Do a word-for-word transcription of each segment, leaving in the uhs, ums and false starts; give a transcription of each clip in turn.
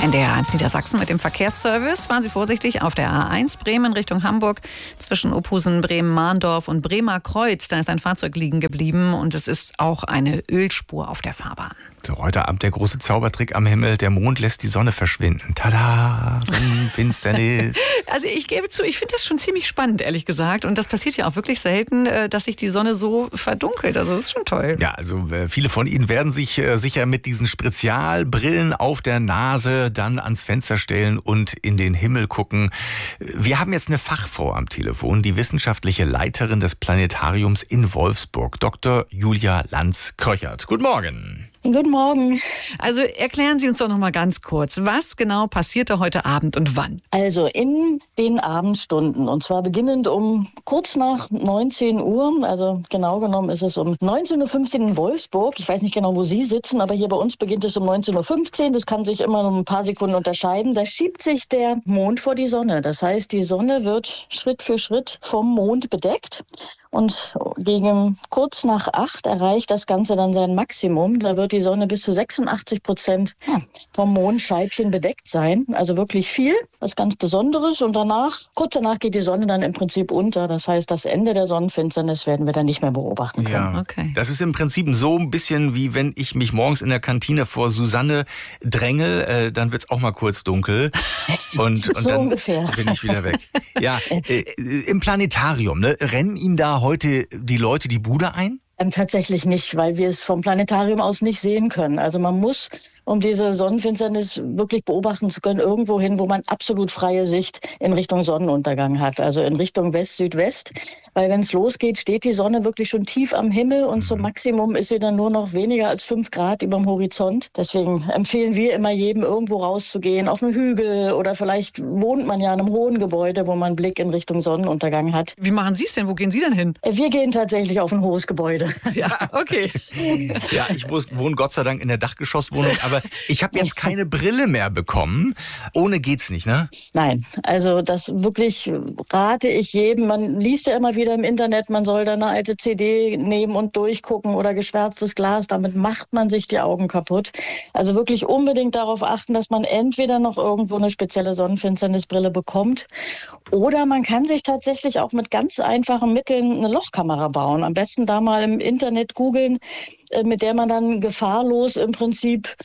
N D R eins Niedersachsen mit dem Verkehrsservice. Fahren Sie vorsichtig auf der A eins Bremen Richtung Hamburg. Zwischen Ophusen, Bremen-Mahndorf und Bremer Kreuz. Da ist ein Fahrzeug liegen geblieben und es ist auch eine Ölspur auf der Fahrbahn. So, heute Abend der große Zaubertrick am Himmel. Der Mond lässt die Sonne verschwinden. Tada, Sonnenfinsternis. Also ich gebe zu, ich finde das schon ziemlich spannend, ehrlich gesagt. Und das passiert ja auch wirklich selten, dass sich die Sonne so verdunkelt. Also das ist schon toll. Ja, also viele von Ihnen werden sich sicher mit diesen Spezialbrillen auf der Nase dann ans Fenster stellen und in den Himmel gucken. Wir haben jetzt eine Fachfrau am Telefon, die wissenschaftliche Leiterin des Planetariums in Wolfsburg, Doktor Julia Lanz-Kröchert. Guten Morgen. Guten Morgen. Also erklären Sie uns doch noch mal ganz kurz, was genau passierte heute Abend und wann? Also in den Abendstunden, und zwar beginnend um kurz nach neunzehn Uhr, also genau genommen ist es um neunzehn Uhr fünfzehn in Wolfsburg. Ich weiß nicht genau, wo Sie sitzen, aber hier bei uns beginnt es um neunzehn Uhr fünfzehn. Das kann sich immer um ein paar Sekunden unterscheiden. Da schiebt sich der Mond vor die Sonne. Das heißt, die Sonne wird Schritt für Schritt vom Mond bedeckt. Und gegen kurz nach acht erreicht das Ganze dann sein Maximum. Da wird die Sonne bis zu sechsundachtzig Prozent vom Mondscheibchen bedeckt sein. Also wirklich viel, was ganz Besonderes. Und danach, kurz danach geht die Sonne dann im Prinzip unter. Das heißt, das Ende der Sonnenfinsternis werden wir dann nicht mehr beobachten können. Ja, okay. Das ist im Prinzip so ein bisschen wie wenn ich mich morgens in der Kantine vor Susanne drängel, äh, dann wird's auch mal kurz dunkel. Und, und so dann ungefähr. bin ich wieder weg. Ja, äh, im Planetarium, ne, rennen Ihnen da heute die Leute die Bude ein? Ähm, tatsächlich nicht, weil wir es vom Planetarium aus nicht sehen können. Also man muss, um diese Sonnenfinsternis wirklich beobachten zu können, irgendwo hin, wo man absolut freie Sicht in Richtung Sonnenuntergang hat. Also in Richtung West-Südwest. Weil wenn es losgeht, steht die Sonne wirklich schon tief am Himmel und zum Maximum ist sie dann nur noch weniger als fünf Grad über dem Horizont. Deswegen empfehlen wir immer jedem, irgendwo rauszugehen, auf einen Hügel oder vielleicht wohnt man ja in einem hohen Gebäude, wo man einen Blick in Richtung Sonnenuntergang hat. Wie machen Sie es denn? Wo gehen Sie denn hin? Wir gehen tatsächlich auf ein hohes Gebäude. Ja, okay. Ja, ich wohne Gott sei Dank in der Dachgeschosswohnung, aber ich habe jetzt keine Brille mehr bekommen. Ohne geht's nicht, ne? Nein, also das wirklich rate ich jedem. Man liest ja immer wieder im Internet, man soll da eine alte C D nehmen und durchgucken oder geschwärztes Glas. Damit macht man sich die Augen kaputt. Also wirklich unbedingt darauf achten, dass man entweder noch irgendwo eine spezielle Sonnenfinsternisbrille bekommt oder man kann sich tatsächlich auch mit ganz einfachen Mitteln eine Lochkamera bauen. Am besten da mal im Internet googeln, mit der man dann gefahrlos im Prinzip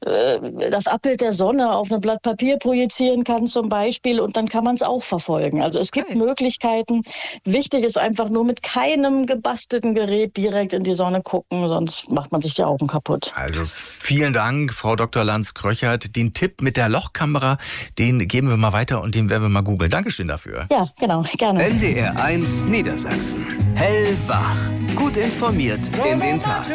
das Abbild der Sonne auf ein Blatt Papier projizieren kann zum Beispiel und dann kann man es auch verfolgen. Also es gibt okay. Möglichkeiten. Wichtig ist einfach nur mit keinem gebastelten Gerät direkt in die Sonne gucken, sonst macht man sich die Augen kaputt. Also vielen Dank, Frau Doktor Lanz-Kröchert. Den Tipp mit der Lochkamera, den geben wir mal weiter und den werden wir mal googeln. Dankeschön dafür. Ja, genau, gerne. N D R eins Niedersachsen. Hellwach. Gut informiert in den Tag.